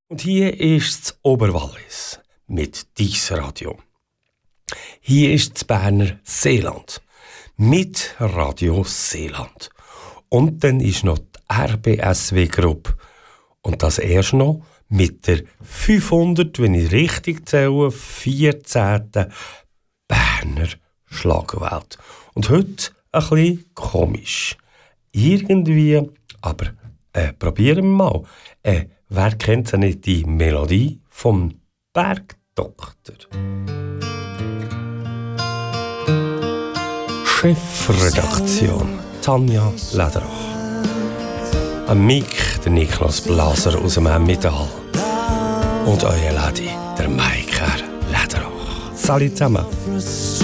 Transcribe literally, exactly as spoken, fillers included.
Und hier ist das Oberwallis mit «Dies Radio». Hier ist das Berner Seeland mit Radio Seeland. Und dann ist noch die R B S W-Gruppe. Und das erst noch mit der fünfhundert, wenn ich richtig zähle, vierzehnten Berner Schlagerwelt. Und heute ein bisschen komisch. Irgendwie, aber äh, probieren wir mal. Äh, wer kennt denn nicht die Melodie vom Bergdoktor? Chefredaktion Tanja Lederach. Am Mic der Niklas Blaser aus dem Emmental. Und euer Lady, der Maiker Lederach. Salut zusammen.